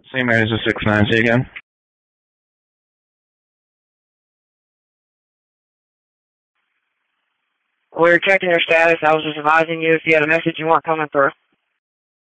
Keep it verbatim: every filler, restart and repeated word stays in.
Same area as a six nine, say again. We're checking your status. I was just advising you if you had a message you want coming through.